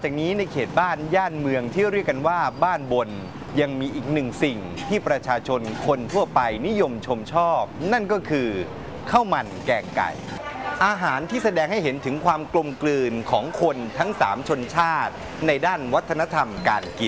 จากนี้ในเขตบ้านย่านเมืองที่เรียกกันว่าบ้านบนยังมีอีกหนึ่งสิ่งที่ประชาชนคนทั่วไปนิยมชมชอบ นั่นก็คือข้าวมันแกงไก่อาหารที่แสดงให้เห็นถึงความกลมกลืนของคนทั้ง3ชนชาติในด้านวัฒนธรรมการกิน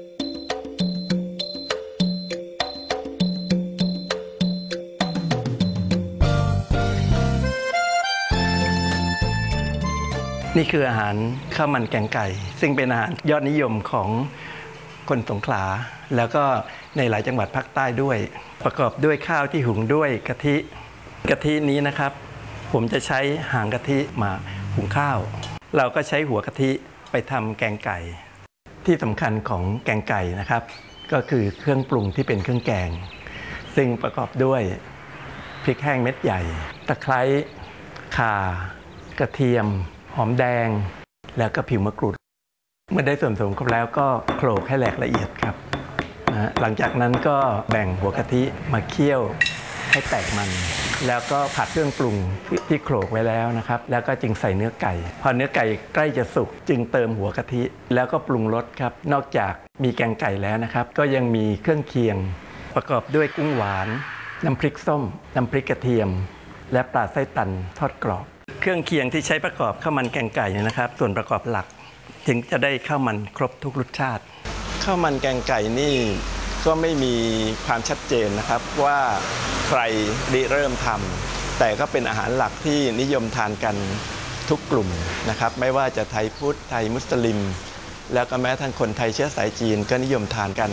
นี่คืออาหารข้าวมันแกงไก่ซึ่งเป็นอาหารยอดนิยมของคนสงขลาแล้วก็ในหลายจังหวัดภาคใต้ด้วยประกอบด้วยข้าวที่หุงด้วยกะทินี้นะครับผมจะใช้หางกะทิมาหุงข้าวเราก็ใช้หัวกะทิไปทำแกงไก่ที่สำคัญของแกงไก่นะครับก็คือเครื่องปรุงที่เป็นเครื่องแกงซึ่งประกอบด้วยพริกแห้งเม็ดใหญ่ตะไคร้ข่ากระเทียมหอมแดงแล้วก็ผิวมะกรูดเมื่อได้ส่วนผสมครบแล้วก็โขลกให้แหลกละเอียดครับหลังจากนั้นก็แบ่งหัวกะทิมาเคี่ยวให้แตกมันแล้วก็ผัดเครื่องปรุงที่โขลกไว้แล้วนะครับแล้วก็จึงใส่เนื้อไก่พอเนื้อไก่ใกล้จะสุกจึงเติมหัวกะทิแล้วก็ปรุงรสครับนอกจากมีแกงไก่แล้วนะครับก็ยังมีเครื่องเคียงประกอบด้วยกุ้งหวานน้ำพริกส้มน้ำพริกกระเทียมและปลาไส้ตันทอดกรอบเครื่องเคียงที่ใช้ประกอบข้าวมันแกงไก่นะครับส่วนประกอบหลักถึงจะได้ข้าวมันครบทุกรสชาติข้าวมันแกงไก่นี่ก็ไม่มีความชัดเจนนะครับว่าใครเริ่มทำแต่ก็เป็นอาหารหลักที่นิยมทานกันทุกกลุ่มนะครับไม่ว่าจะไทยพุทธไทยมุสลิมแล้วก็แม้ทั้งคนไทยเชื้อสายจีนก็นิยมทานกัน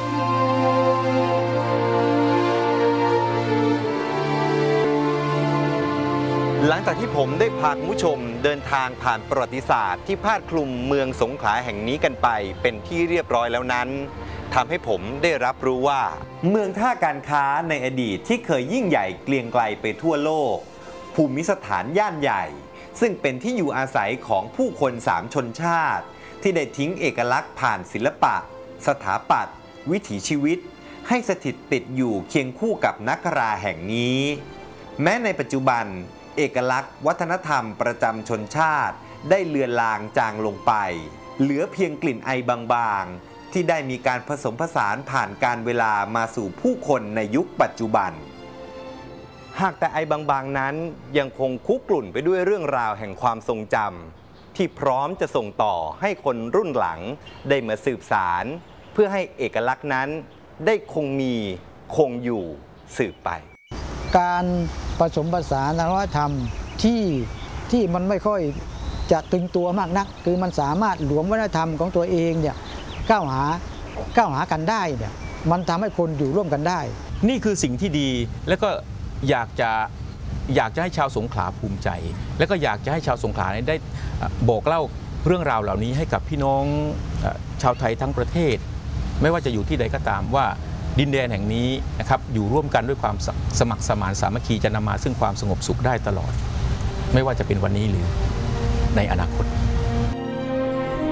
หลังจากที่ผมได้พาคุณผู้ชมเดินทางผ่านประวัติศาสตร์ที่พาดคลุมเมืองสงขลาแห่งนี้กันไปเป็นที่เรียบร้อยแล้วนั้นทำให้ผมได้รับรู้ว่าเมืองท่าการค้าในอดีตที่เคยยิ่งใหญ่เกรียงไกลไปทั่วโลกภูมิสถานย่านใหญ่ซึ่งเป็นที่อยู่อาศัยของผู้คน3ชนชาติที่ได้ทิ้งเอกลักษณ์ผ่านศิลปะสถาปัตย์วิถีชีวิตให้สถิตติดอยู่เคียงคู่กับนักราแห่งนี้แม้ในปัจจุบันเอกลักษณ์วัฒนธรรมประจำชนชาติได้เลือนลางจางลงไปเหลือเพียงกลิ่นไอบางๆที่ได้มีการผสมผสานผ่านการเวลามาสู่ผู้คนในยุคปัจจุบันหากแต่ไอบางๆนั้นยังคงคุกรุ่นไปด้วยเรื่องราวแห่งความทรงจำที่พร้อมจะส่งต่อให้คนรุ่นหลังได้มาสืบสารเพื่อให้เอกลักษณ์นั้นได้คงมีคงอยู่สืบไปการผสมผสานวัฒนธรรมที่มันไม่ค่อยจะตึงตัวมากนักคือมันสามารถหลวมวัฒนธรรมของตัวเองเนี่ยก้าวหากันได้เนี่ยมันทำให้คนอยู่ร่วมกันได้นี่คือสิ่งที่ดีแล้วก็อยากจะให้ชาวสงขลาภูมิใจแล้วก็อยากจะให้ชาวสงขลาได้บอกเล่าเรื่องราวเหล่านี้ให้กับพี่น้องชาวไทยทั้งประเทศไม่ว่าจะอยู่ที่ใดก็ตามว่าดินแดนแห่งนี้นะครับอยู่ร่วมกันด้วยความสมัครสมานสามัคคีจะนำมาซึ่งความสงบสุขได้ตลอดไม่ว่าจะเป็นวันนี้หรือในอนาคต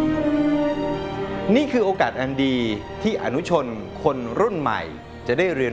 นี่คือโอกาสอันดีที่อนุชนคนรุ่นใหม่จะได้เรียน